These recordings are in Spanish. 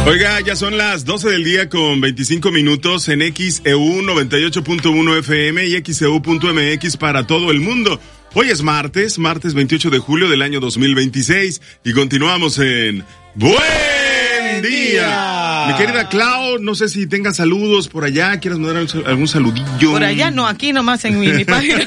Oiga, ya son las 12 del día con 25 minutos en XEU 98.1 FM y XEU.mx para todo el mundo. Hoy es martes 28 de julio del año 2026 y continuamos en Buen Día. Mi querida Clau, no sé si tengas saludos por allá, ¿quieres mandar algún saludillo? Por allá no, aquí nomás en mi página.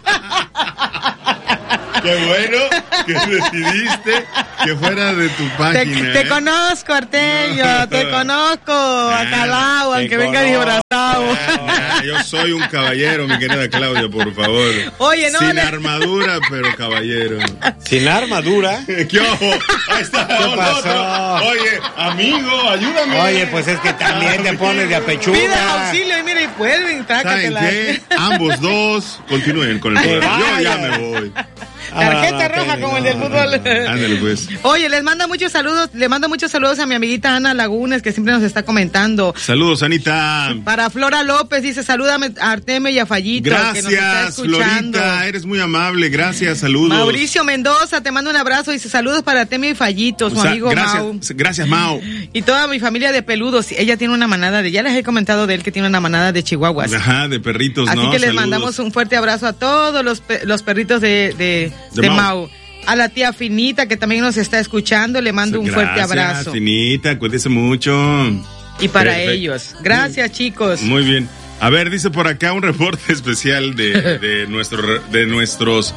Qué bueno que decidiste que fuera de tu página. Te conozco, Artemio, te conozco, Bacalao, aunque venga disfrazado. Yo soy un caballero, mi querida Claudia, por favor. Oye, no. Sin armadura, pero caballero. ¿Sin armadura? ¿Qué ojo? Ahí está. ¿Qué pasó? Oye, amigo, ayúdame. Oye, pues es que también te pones de apechuga. Pida auxilio y mira, y vuelven, ¿Saben qué? Ambos dos continúen con el programa. Yo ya me voy. Tarjeta roja como el del fútbol. Ándale, pues. Oye, le mando muchos saludos a mi amiguita Ana Lagunes, que siempre nos está comentando. Saludos, Anita. Para Flora López, dice, salúdame a Artemio y a Fallito. Gracias, que nos está escuchando. Florita, eres muy amable, gracias, saludos. Mauricio Mendoza, te mando un abrazo, dice, saludos para Artemio y Fallito, su amigo Mau. Gracias, Mau. Y toda mi familia de peludos, ella tiene una manada ya les he comentado de él que tiene una manada de chihuahuas. Ajá, de perritos, así ¿no? que les saludos. Mandamos un fuerte abrazo a todos los perritos de Mau. A la tía Finita, que también nos está escuchando, le mando un fuerte abrazo. Finita, cuídese mucho. Y para ellos. Gracias, chicos. Muy bien. A ver, dice por acá un reporte especial de nuestros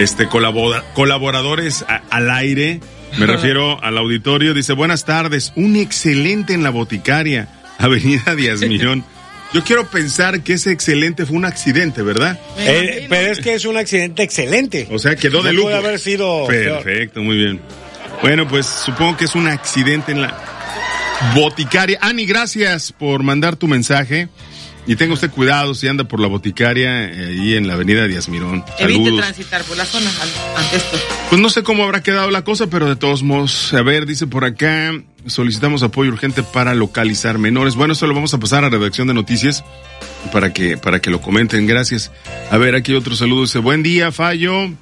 colaboradores al aire. Me refiero al auditorio. Dice, buenas tardes, un excelente en la boticaria, Avenida Díaz Mirón. Yo quiero pensar que ese excelente fue un accidente, ¿verdad? Pero es que es un accidente excelente. O sea, quedó de lujo. Puede haber sido perfecto, peor. Muy bien. Bueno, pues supongo que es un accidente en la boticaria. Ani, gracias por mandar tu mensaje. Y tenga usted cuidado si anda por la boticaria ahí en la Avenida Díaz Mirón. Evite transitar por la zona ante esto. Pues no sé cómo habrá quedado la cosa, pero de todos modos, a ver, dice por acá, solicitamos apoyo urgente para localizar menores. Bueno, esto lo vamos a pasar a redacción de noticias para que lo comenten, gracias. A ver, aquí otro saludo, dice, buen día, Fallo,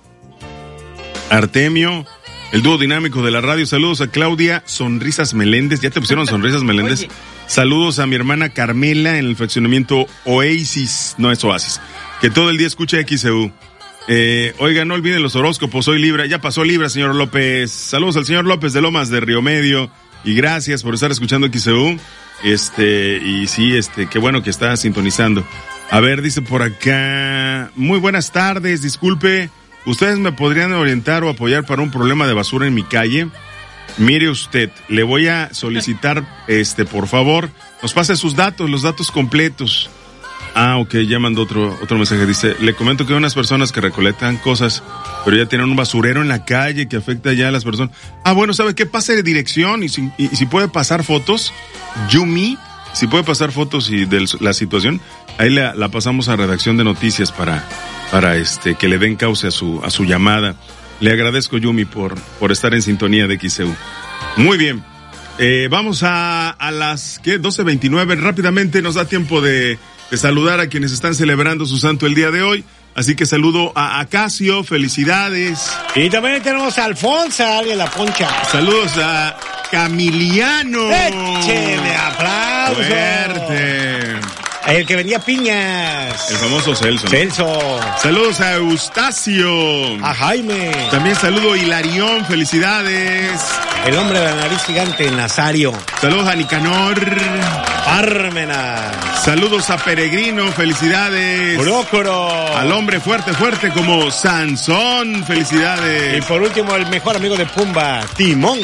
Artemio, el dúo dinámico de la radio. Saludos a Claudia Sonrisas Meléndez. ¿Ya te pusieron Sonrisas Meléndez? Oye. Saludos a mi hermana Carmela en el fraccionamiento Oasis, no es Oasis, que todo el día escucha XEU. Oiga, no olviden los horóscopos, soy Libra. Ya pasó Libra, señor López. Saludos al señor López de Lomas de Río Medio. Y gracias por estar escuchando XEU. Y sí, qué bueno que está sintonizando. A ver, dice por acá, muy buenas tardes, disculpe, ¿ustedes me podrían orientar o apoyar para un problema de basura en mi calle? Mire usted, le voy a solicitar, por favor, nos pase sus datos, los datos completos. Ok, ya mandó otro mensaje, dice, le comento que hay unas personas que recolectan cosas, pero ya tienen un basurero en la calle que afecta ya a las personas. Bueno, ¿sabe qué? Pase de dirección y si puede pasar fotos, Yumi, si puede pasar fotos y de la situación, ahí la pasamos a redacción de noticias para que le den cauce a su llamada. Le agradezco, Yumi, por estar en sintonía de XEU. Muy bien. Vamos a las 12:29. Rápidamente nos da tiempo de saludar a quienes están celebrando su santo el día de hoy. Así que saludo a Acacio, felicidades. Y también tenemos a Alfonso de la Poncha. Saludos a Camiliano. ¡Échele aplausos! Fuerte. El que vendía piñas. El famoso Celso. Saludos a Eustacio. A Jaime. También saludo a Hilarión, felicidades. El hombre de la nariz gigante, Nazario. Saludos a Nicanor. Pármenas. Saludos a Peregrino, felicidades. Brócoro. Al hombre fuerte como Sansón, felicidades. Y por último, el mejor amigo de Pumba, Timón.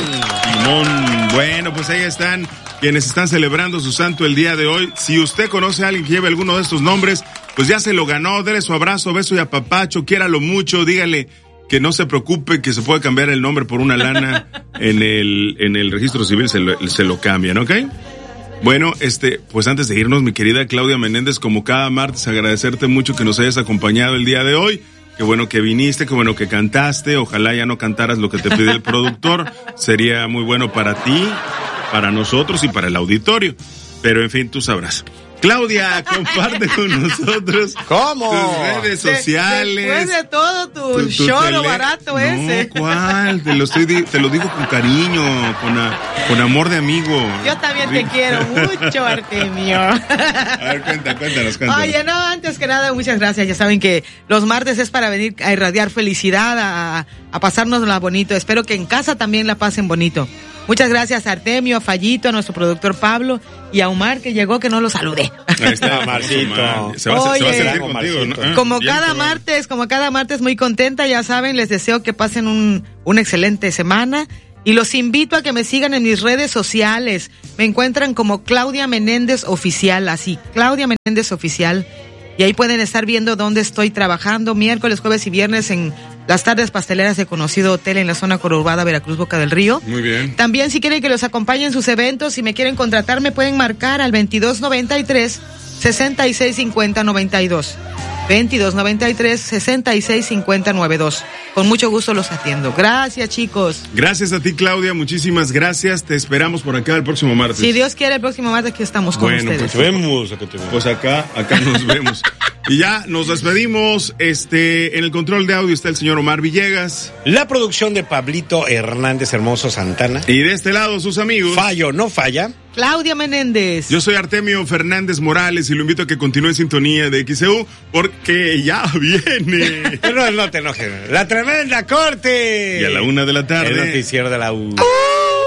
Bueno, pues ahí están quienes están celebrando su santo el día de hoy. Si usted conoce a alguien que lleve alguno de estos nombres, pues ya se lo ganó. Dele su abrazo, beso y apapacho, quiéralo mucho, dígale que no se preocupe, que se puede cambiar el nombre por una lana en el registro civil, se lo cambian, ¿ok? Bueno, pues antes de irnos, mi querida Claudia Menéndez, como cada martes, agradecerte mucho que nos hayas acompañado el día de hoy. Qué bueno que viniste, qué bueno que cantaste. Ojalá ya no cantaras lo que te pide el productor. Sería muy bueno para ti, para nosotros y para el auditorio. Pero en fin, tú sabrás. Claudia, comparte con nosotros. ¿Cómo? Tus redes sociales. Después de todo tu choro barato ese. ¿Cuál? Te lo digo con cariño, con amor de amigo. Yo también te quiero mucho, Artemio. A ver, cuéntanos. Oye, no, antes que nada, muchas gracias. Ya saben que los martes es para venir a irradiar felicidad, a pasárnosla bonito. Espero que en casa también la pasen bonito. Muchas gracias a Artemio, a Fallito, a nuestro productor Pablo y a Omar que llegó, que no lo saludé. Ahí está, Marcito. Se va a sentir contigo, ¿no? Como cada martes, muy contenta, ya saben, les deseo que pasen una excelente semana y los invito a que me sigan en mis redes sociales. Me encuentran como Claudia Menéndez Oficial, así, Claudia Menéndez Oficial. Y ahí pueden estar viendo dónde estoy trabajando miércoles, jueves y viernes en las tardes pasteleras de conocido hotel en la zona conurbada Veracruz, Boca del Río. Muy bien. También si quieren que los acompañe en sus eventos, si me quieren contratar, me pueden marcar al 2293-6650-92. 2293-6650-92. Con mucho gusto los atiendo. Gracias, chicos. Gracias a ti, Claudia. Muchísimas gracias. Te esperamos por acá el próximo martes. Si Dios quiere, el próximo martes aquí estamos con ustedes. Pues vemos. Pues acá nos vemos. Y ya nos despedimos. En el control de audio está el señor Omar Villegas. La producción de Pablito Hernández Hermoso Santana. Y de este lado, sus amigos. Fallo, no falla. Claudia Menéndez. Yo soy Artemio Fernández Morales y lo invito a que continúe en sintonía de XEU porque ya viene. Pero no te enojes. La tremenda corte. Y a la 1:00 p.m. El noticiero de la 1.